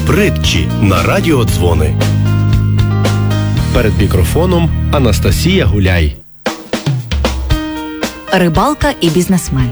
Притчі на радіодзвони. Перед мікрофоном Анастасія Гуляй. Рибалка і бізнесмен.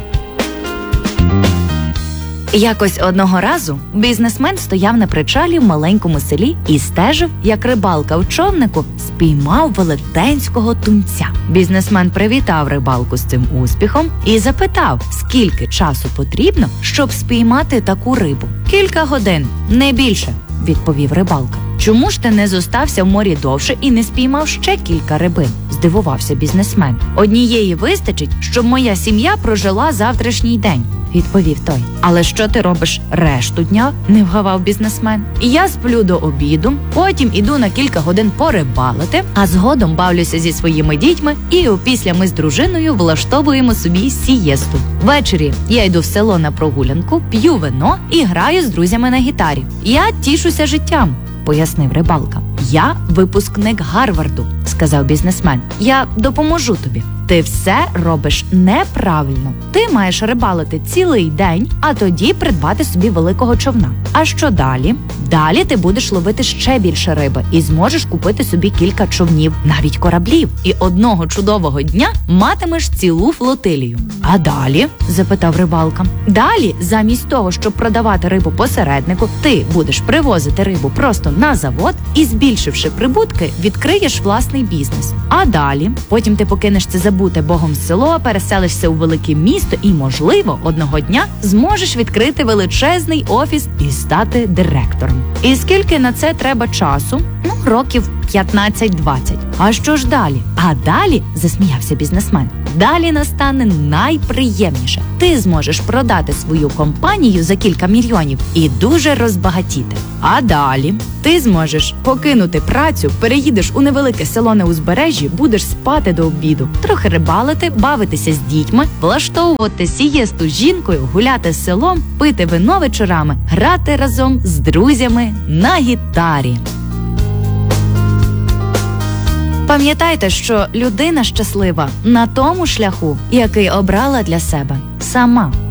Якось одного разу бізнесмен стояв на причалі в маленькому селі і стежив, як рибалка в човнику спіймав велетенського тунця. Бізнесмен привітав рибалку з цим успіхом і запитав, скільки часу потрібно, щоб спіймати таку рибу. «Кілька годин, не більше», – відповів рибалка. «Чому ж ти не зостався в морі довше і не спіймав ще кілька рибин?» – здивувався бізнесмен. «Однієї вистачить, щоб моя сім'я прожила завтрашній день», – відповів той. «Але що ти робиш решту дня?» – не вгавав бізнесмен. «Я сплю до обіду, потім іду на кілька годин порибалити, а згодом бавлюся зі своїми дітьми і опісля ми з дружиною влаштовуємо собі сієсту. Ввечері я йду в село на прогулянку, п'ю вино і граю з друзями на гітарі. Я тішуся життям», – пояснив рибалка. «Я випускник Гарварду», – сказав бізнесмен. «Я допоможу тобі. Ти все робиш неправильно. Ти маєш рибалити цілий день, а тоді придбати собі великого човна. А що далі? Далі ти будеш ловити ще більше риби і зможеш купити собі кілька човнів, навіть кораблів. І одного чудового дня матимеш цілу флотилію». «А далі?» – запитав рибалка. «Далі, замість того, щоб продавати рибу посереднику, ти будеш привозити рибу просто на завод і, збільшивши прибутки, відкриєш власний бізнес. А далі? Потім ти покинеш це забуте Богом село, переселишся у велике місто і, можливо, одного дня зможеш відкрити величезний офіс і стати директором. І скільки на це треба часу? Років 15-20. А що ж далі?» «А далі», – засміявся бізнесмен, «далі настане найприємніше. Ти зможеш продати свою компанію за кілька мільйонів і дуже розбагатіти. А далі ти зможеш покинути працю, переїдеш у невелике село на узбережжі, будеш спати до обіду, трохи рибалити, бавитися з дітьми, влаштовувати сієсту з жінкою, гуляти селом, пити вино вечорами, грати разом з друзями на гітарі». Пам'ятайте, що людина щаслива на тому шляху, який обрала для себе сама.